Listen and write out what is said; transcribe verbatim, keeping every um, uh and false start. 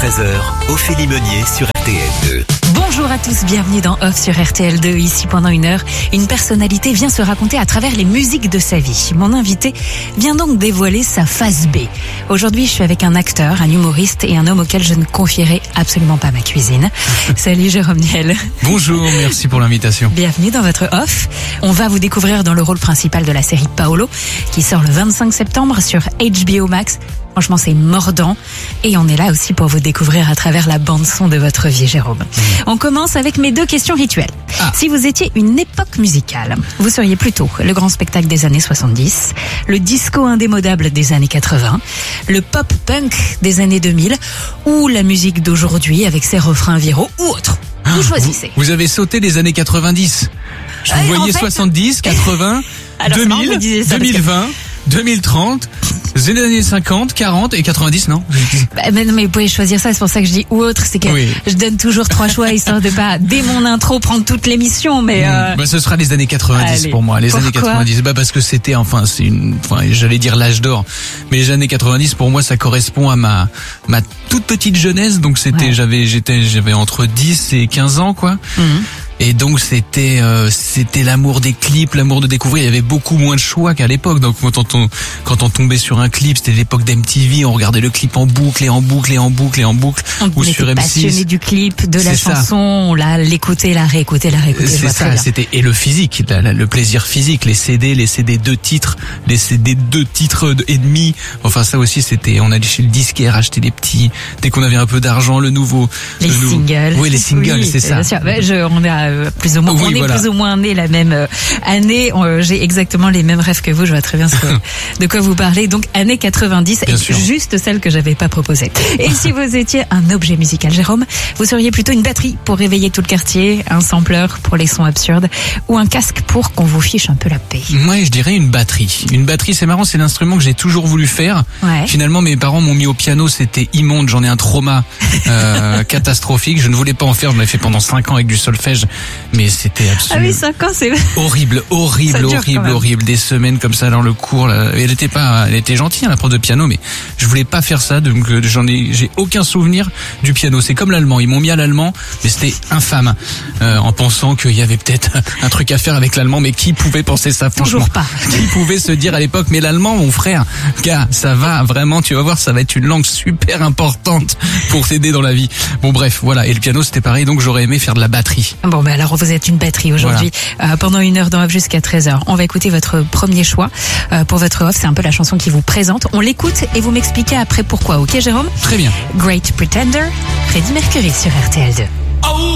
treize heures, Ophélie Meunier sur R T L deux. Bonjour à tous, bienvenue dans Off sur R T L deux. Ici, pendant une heure, une personnalité vient se raconter à travers les musiques de sa vie. Mon invité vient donc dévoiler sa face B. Aujourd'hui, je suis avec un acteur, un humoriste et un homme auquel je ne confierai absolument pas ma cuisine. Salut Jérôme Niel. Bonjour, merci pour l'invitation. Bienvenue dans votre Off. On va vous découvrir dans le rôle principal de la série Paolo, qui sort le vingt-cinq septembre sur H B O Max. Franchement, c'est mordant. Et on est là aussi pour vous découvrir à travers la bande-son de votre vie, Jérôme. Mmh. On commence avec mes deux questions rituelles. Ah. Si vous étiez une époque musicale, vous seriez plutôt le grand spectacle des années soixante-dix, le disco indémodable des années quatre-vingts, le pop-punk des années deux mille, ou la musique d'aujourd'hui avec ses refrains viraux, ou autre. Vous ah, choisissez. Vous, vous avez sauté les années quatre-vingt-dix. Je vous euh, voyais en fait... soixante-dix, quatre-vingts, Alors, deux mille, deux mille vingt... deux mille trente, les années cinquante, quarante et quatre-vingt-dix, non? Bah, mais non, mais vous pouvez choisir ça, c'est pour ça que je dis ou autre, c'est que oui. Je donne toujours trois choix histoire de pas, dès mon intro, prendre toute l'émission, mais euh... bah, ce sera les années quatre-vingt-dix. Allez, pour moi, les pourquoi? années quatre-vingt-dix. Bah, parce que c'était, enfin, c'est une, enfin, j'allais dire l'âge d'or, mais les années quatre-vingt-dix, pour moi, ça correspond à ma, ma toute petite jeunesse, donc c'était, ouais. j'avais, j'étais, j'avais entre dix et quinze ans, quoi. Mm-hmm. Et donc c'était euh, c'était l'amour des clips, l'amour de découvrir. Il y avait beaucoup moins de choix qu'à l'époque. Donc quand on quand on tombait sur un clip, c'était l'époque d'M T V. On regardait le clip en boucle et en boucle et en boucle et en boucle. On ou était sur M six. Passionné du clip, de la c'est chanson. Ça. On l'a l'écouté, la réécouté, la réécouté. C'est ça. C'était et le physique, la, la, le plaisir physique, les C D, les C D deux titres, les C D deux titres et demi. Enfin ça aussi c'était. On allait chez le disquaire acheter les petits. Dès qu'on avait un peu d'argent, le nouveau. Les le singles. Nouveau, oui, les singles, oui, c'est ça. Bien sûr. Je, on a euh, plus ou moins. Oui, on est voilà. plus ou moins nés la même euh, année. Euh, j'ai exactement les mêmes rêves que vous. Je vois très bien ce que, de quoi vous parlez. Donc années quatre-vingt-dix, bien et sûr. Juste celle que j'avais pas proposée. Et si vous étiez un objet musical, Jérôme, vous seriez plutôt une batterie pour réveiller tout le quartier, un sampler pour les sons absurdes, ou un casque pour qu'on vous fiche un peu la paix. Moi, je dirais une batterie. Une batterie, c'est marrant, c'est l'instrument que j'ai toujours voulu faire. Ouais. Finalement, mes parents m'ont mis au piano, c'était immonde. J'en ai un trauma euh, catastrophique. Je ne voulais pas en faire. Je l'ai fait pendant cinq ans avec du solfège, mais c'était absolument. Ah oui, cinq ans, c'est horrible, horrible, horrible, horrible. Des semaines comme ça dans le cours. Là. Elle était pas, elle était gentille, hein, la prof de piano, mais je voulais pas faire ça. Donc j'en ai, j'ai aucun souvenir du piano. C'est comme l'allemand. Ils m'ont mis à l'allemand, mais c'était infâme, euh, en pensant qu'il y avait peut-être un truc à faire avec l'allemand. Mais qui pouvait penser ça, franchement? Toujours pas. Qui pouvait se dire à l'époque, mais l'allemand, mon frère, gars, ça va vraiment. Tu vas voir, ça va être une langue super importante pour t'aider dans la vie. Bon bref, voilà. Et le piano, c'était pareil. Donc j'aurais aimé faire de la batterie. Bon, ben alors vous êtes une batterie aujourd'hui. Voilà. Euh, pendant une heure dans Off jusqu'à treize heures. On va écouter votre premier choix euh, pour votre Off. C'est un peu la chanson qui vous présente. On l'écoute et vous m'expliquez après pourquoi. Ok, Jérôme? Très bien. Great Pretender, Freddie Mercury sur R T L deux. Oh